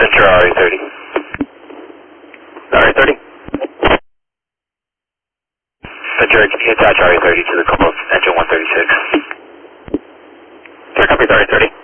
Center RA30. RA30. Center, can you attach RA30 to the couple of engine 136? Sir, copy RA30.